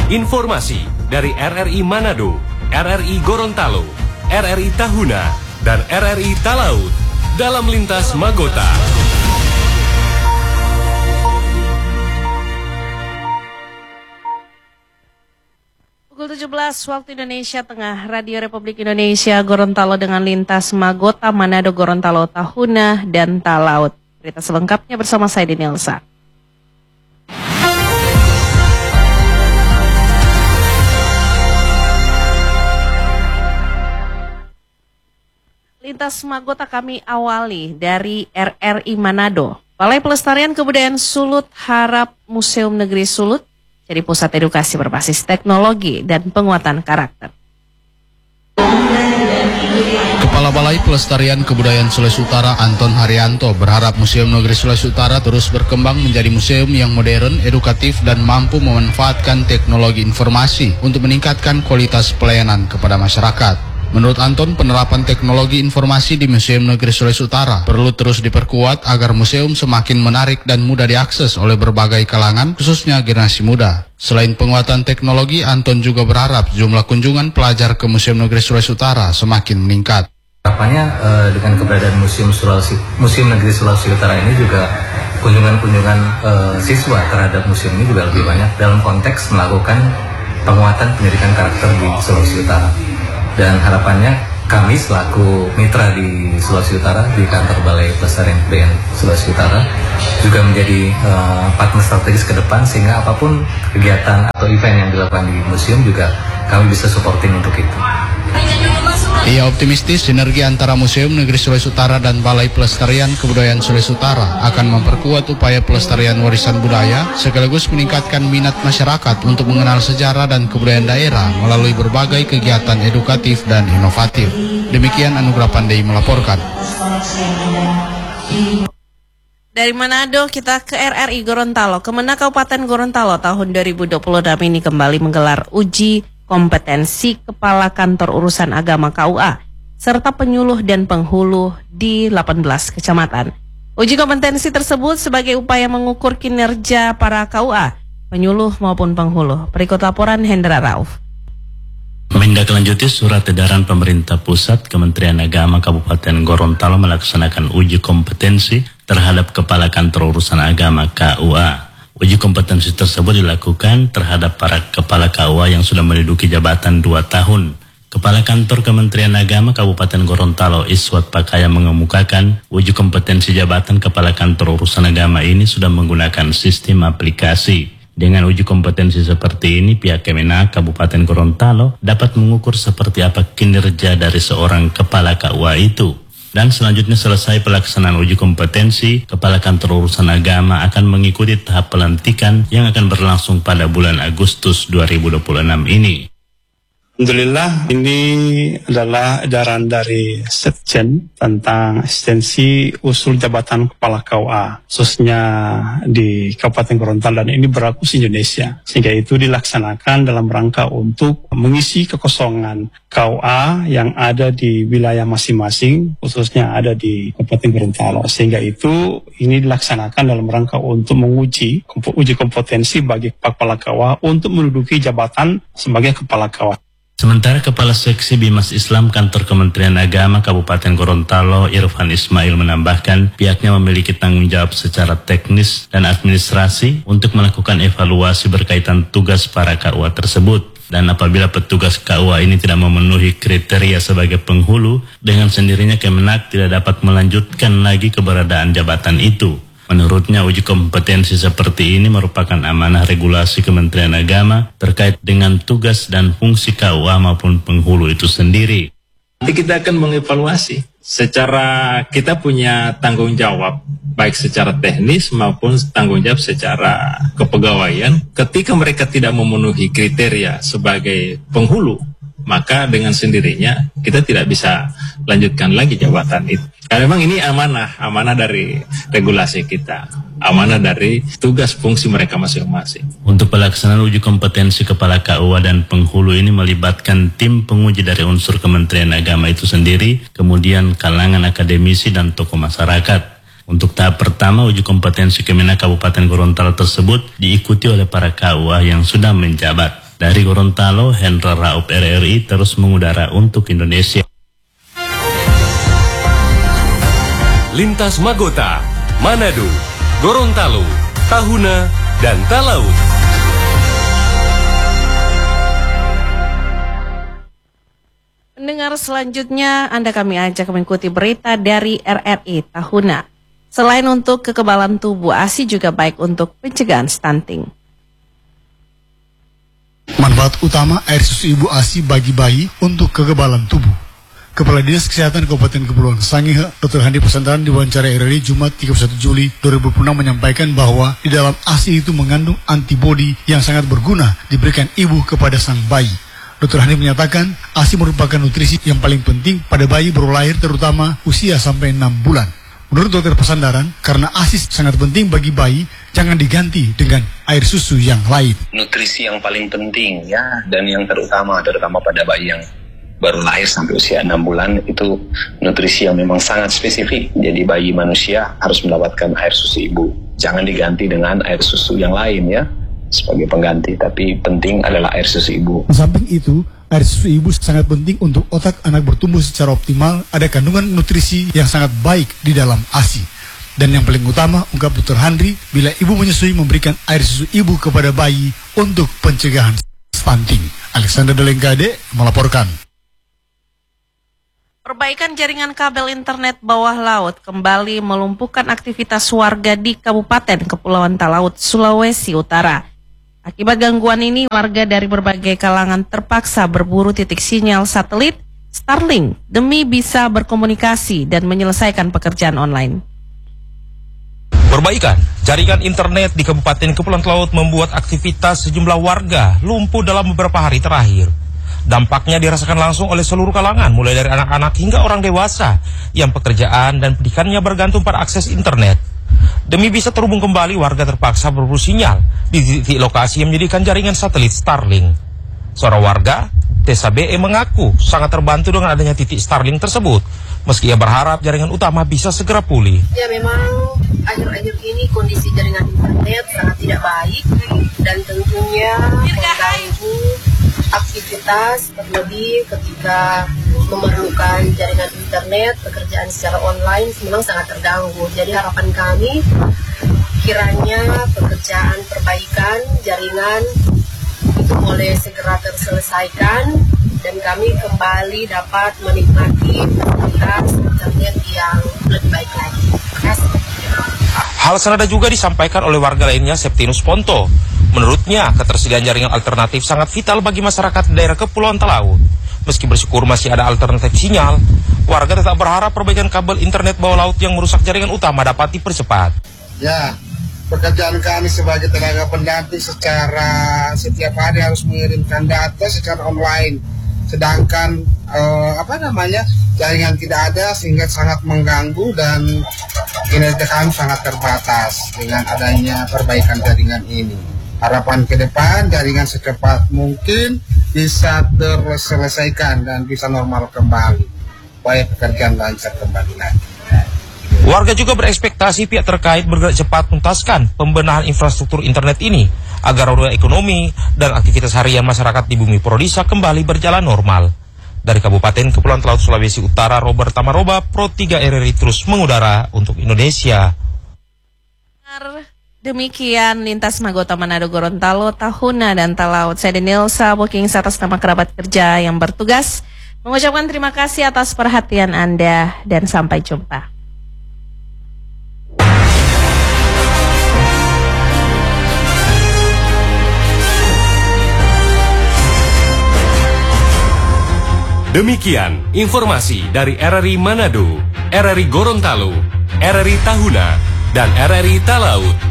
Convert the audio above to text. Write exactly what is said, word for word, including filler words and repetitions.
Informasi dari R R I Manado, R R I Gorontalo, R R I Tahuna, dan R R I Talaut dalam Lintas Magota. Pukul tujuh belas waktu Indonesia Tengah, Radio Republik Indonesia Gorontalo dengan Lintas Magota, Manado, Gorontalo, Tahuna, dan Talaut. Berita selengkapnya bersama saya Dini Elsa. Lintas Magota kami awali dari R R I Manado. Balai Pelestarian Kebudayaan Sulut harap Museum Negeri Sulut jadi pusat edukasi berbasis teknologi dan penguatan karakter. Kepala Balai Pelestarian Kebudayaan Sulawesi Utara Anton Haryanto berharap Museum Negeri Sulawesi Utara terus berkembang menjadi museum yang modern, edukatif, dan mampu memanfaatkan teknologi informasi untuk meningkatkan kualitas pelayanan kepada masyarakat. Menurut Anton, penerapan teknologi informasi di Museum Negeri Sulawesi Utara perlu terus diperkuat agar museum semakin menarik dan mudah diakses oleh berbagai kalangan, khususnya generasi muda. Selain penguatan teknologi, Anton juga berharap jumlah kunjungan pelajar ke Museum Negeri Sulawesi Utara semakin meningkat. Harapannya uh, dengan keberadaan Museum Sulawesi, Museum Negeri Sulawesi Utara ini juga kunjungan-kunjungan uh, siswa terhadap museum ini juga lebih banyak dalam konteks melakukan penguatan pendidikan karakter di Sulawesi Utara. Dan harapannya kami selaku mitra di Sulawesi Utara, di kantor Balai Pelestarian Kebudayaan Sulawesi Utara, juga menjadi uh, partner strategis ke depan, sehingga apapun kegiatan atau event yang dilakukan di museum juga kami bisa supporting untuk itu. Ia optimistis sinergi antara Museum Negeri Sulawesi Utara dan Balai Pelestarian Kebudayaan Sulawesi Utara akan memperkuat upaya pelestarian warisan budaya sekaligus meningkatkan minat masyarakat untuk mengenal sejarah dan kebudayaan daerah melalui berbagai kegiatan edukatif dan inovatif. Demikian Anugrah Pandey melaporkan. Dari Manado kita ke R R I Gorontalo. Kemenang Kabupaten Gorontalo tahun dua ribu dua puluh enam ini kembali menggelar uji kompetensi Kepala Kantor Urusan Agama K U A serta penyuluh dan penghulu di delapan belas kecamatan. Uji kompetensi tersebut sebagai upaya mengukur kinerja para K U A, penyuluh maupun penghulu. Berikut laporan Hendra Rauf. Menindaklanjuti surat edaran pemerintah pusat, Kementerian Agama Kabupaten Gorontalo melaksanakan uji kompetensi terhadap Kepala Kantor Urusan Agama K U A. Uji kompetensi tersebut dilakukan terhadap para kepala K U A yang sudah menduduki jabatan dua tahun. Kepala Kantor Kementerian Agama Kabupaten Gorontalo Iswat Pakaya mengemukakan uji kompetensi jabatan Kepala Kantor Urusan Agama ini sudah menggunakan sistem aplikasi. Dengan uji kompetensi seperti ini, pihak Kemenak Kabupaten Gorontalo dapat mengukur seperti apa kinerja dari seorang kepala K U A itu. Dan selanjutnya selesai pelaksanaan uji kompetensi, Kepala Kantor Urusan Agama akan mengikuti tahap pelantikan yang akan berlangsung pada bulan Agustus dua ribu dua puluh enam ini. Alhamdulillah, ini adalah edaran dari Setjen tentang eksistensi usul jabatan Kepala K U A, khususnya di Kabupaten Gorontalo, dan ini berlaku di Indonesia. Sehingga itu dilaksanakan dalam rangka untuk mengisi kekosongan K U A yang ada di wilayah masing-masing, khususnya ada di Kabupaten Gorontalo. Sehingga itu ini dilaksanakan dalam rangka untuk menguji uji kompetensi bagi Kepala K U A untuk menduduki jabatan sebagai Kepala K U A. Sementara Kepala Seksi Bimas Islam Kantor Kementerian Agama Kabupaten Gorontalo Irfan Ismail menambahkan pihaknya memiliki tanggung jawab secara teknis dan administrasi untuk melakukan evaluasi berkaitan tugas para K U A tersebut. Dan apabila petugas K U A ini tidak memenuhi kriteria sebagai penghulu, dengan sendirinya Kemenak tidak dapat melanjutkan lagi keberadaan jabatan itu. Menurutnya, uji kompetensi seperti ini merupakan amanah regulasi Kementerian Agama terkait dengan tugas dan fungsi K U A maupun penghulu itu sendiri. Nanti kita akan mengevaluasi secara kita punya tanggung jawab, baik secara teknis maupun tanggung jawab secara kepegawaian. Ketika mereka tidak memenuhi kriteria sebagai penghulu, maka dengan sendirinya kita tidak bisa lanjutkan lagi jabatan itu. Karena memang ini amanah, amanah dari regulasi kita, amanah dari tugas fungsi mereka masing-masing. Untuk pelaksanaan uji kompetensi Kepala K U A dan penghulu ini melibatkan tim penguji dari unsur Kementerian Agama itu sendiri, kemudian kalangan akademisi dan tokoh masyarakat. Untuk tahap pertama, uji kompetensi Kemenak Kabupaten Gorontalo tersebut diikuti oleh para K U A yang sudah menjabat. Dari Gorontalo, Hendra Raup R R I terus mengudara untuk Indonesia. Lintas Magota, Manado, Gorontalo, Tahuna, dan Talaut. Pendengar selanjutnya, Anda kami ajak mengikuti berita dari R R I Tahuna. Selain untuk kekebalan tubuh, ASI juga baik untuk pencegahan stunting. Manfaat utama air susu ibu ASI bagi bayi untuk kekebalan tubuh. Kepala Dinas Kesehatan Kabupaten Kepulauan Sangihe, Doktor Handi Pesantaran diwawancara R R I Jumat tiga puluh satu Juli dua ribu dua puluh enam menyampaikan bahwa di dalam ASI itu mengandung antibodi yang sangat berguna diberikan ibu kepada sang bayi. Doktor Handi menyatakan ASI merupakan nutrisi yang paling penting pada bayi baru lahir terutama usia sampai enam bulan. Menurut Dokter Pesandaran, karena ASI sangat penting bagi bayi, jangan diganti dengan air susu yang lain. Nutrisi yang paling penting ya, dan yang terutama, terutama pada bayi yang baru lahir sampai usia enam bulan, itu nutrisi yang memang sangat spesifik. Jadi bayi manusia harus mendapatkan air susu ibu. Jangan diganti dengan air susu yang lain ya, sebagai pengganti, tapi penting adalah air susu ibu. Di samping itu, air susu ibu sangat penting untuk otak anak bertumbuh secara optimal. Ada kandungan nutrisi yang sangat baik di dalam ASI. Dan yang paling utama, ungkap Dokter Handri, bila ibu menyusui memberikan air susu ibu kepada bayi untuk pencegahan stunting. Alexander Delengkade melaporkan. Perbaikan jaringan kabel internet bawah laut kembali melumpuhkan aktivitas warga di Kabupaten Kepulauan Talaut, Sulawesi Utara. Akibat gangguan ini, warga dari berbagai kalangan terpaksa berburu titik sinyal satelit Starlink demi bisa berkomunikasi dan menyelesaikan pekerjaan online. Perbaikan jaringan internet di Kabupaten Kepulauan Talaut membuat aktivitas sejumlah warga lumpuh dalam beberapa hari terakhir. Dampaknya dirasakan langsung oleh seluruh kalangan, mulai dari anak-anak hingga orang dewasa yang pekerjaan dan pendidikannya bergantung pada akses internet. Demi bisa terhubung kembali, warga terpaksa berburu sinyal di titik lokasi yang menjadikan jaringan satelit Starlink. Seorang warga, Desa B E, mengaku sangat terbantu dengan adanya titik Starlink tersebut, meski ia berharap jaringan utama bisa segera pulih. Ya, memang akhir-akhir ini kondisi jaringan internet sangat tidak baik dan tentunya mengganggu aktivitas, terlebih ketika memerlukan jaringan internet, pekerjaan secara online memang sangat terganggu. Jadi harapan kami kiranya pekerjaan perbaikan jaringan itu boleh segera terselesaikan dan kami kembali dapat menikmati fasilitas internet yang lebih baik lagi. Terima kasih. Hal senada juga disampaikan oleh warga lainnya, Septinus Ponto. Menurutnya, ketersediaan jaringan alternatif sangat vital bagi masyarakat daerah Kepulauan Talaut. Meski bersyukur masih ada alternatif sinyal, warga tetap berharap perbaikan kabel internet bawah laut yang merusak jaringan utama dapat dipercepat. Ya, pekerjaan kami sebagai tenaga pendamping secara setiap hari harus mengirimkan data secara online. Sedangkan eh, apa namanya jaringan tidak ada sehingga sangat mengganggu dan kinerja kami sangat terbatas dengan adanya perbaikan jaringan ini. Harapan ke depan jaringan secepat mungkin bisa terselesaikan dan bisa normal kembali, supaya pekerjaan lancar kembali lagi. Warga juga berekspektasi pihak terkait bergerak cepat menuntaskan pembenahan infrastruktur internet ini agar roda ekonomi dan aktivitas harian masyarakat di Bumi Prodisa kembali berjalan normal. Dari Kabupaten Kepulauan Talaut, Sulawesi Utara, Robert Tamaroba, Pro tiga R R I terus mengudara untuk Indonesia. Demikian Lintas Magota Manado, Gorontalo, Tahuna, dan Talaut. Saya Denilsa Booking atas nama kerabat kerja yang bertugas mengucapkan terima kasih atas perhatian Anda dan sampai jumpa. Demikian informasi dari R R I Manado, R R I Gorontalo, R R I Tahuna, dan R R I Talaut.